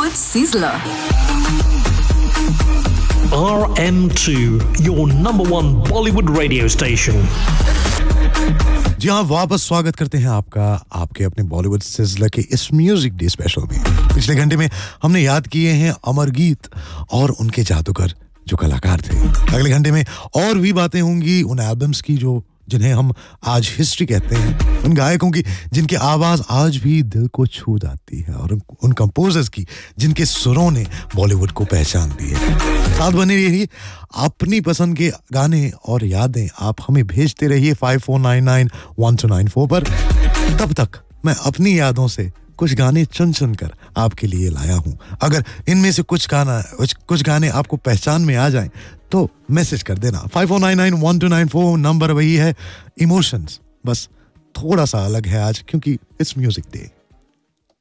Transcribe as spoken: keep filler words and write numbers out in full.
Bollywood Sizzler. R M two, your number one Bollywood radio station. जी हाँ, वापस स्वागत करते हैं आपका आपके अपने बॉलीवुड सिज़लर के इस म्यूजिक डे स्पेशल में। पिछले घंटे में हमने याद किए हैं अमर गीत और उनके जादूगर जो कलाकार थे। अगले घंटे में और भी बातें होंगी उन एल्बम्स की जो जिन्हें हम आज हिस्ट्री कहते हैं, उन गायकों की जिनकी आवाज़ आज भी दिल को छू जाती है, और उन कंपोजर्स की जिनके सुरों ने बॉलीवुड को पहचान दी है। साथ बने रहिए, अपनी पसंद के गाने और यादें आप हमें भेजते रहिए five four nine nine one two nine four पर। तब तक मैं अपनी यादों से कुछ गाने चुन चुन कर आपके लिए लाया हूं। अगर इनमें से कुछ गाना कुछ, कुछ गाने आपको पहचान में आ जाएं तो मैसेज कर देना। Five four nine nine one two nine four number वही है। इमोशंस बस थोड़ा सा अलग है आज क्योंकि इट्स म्यूजिक डे।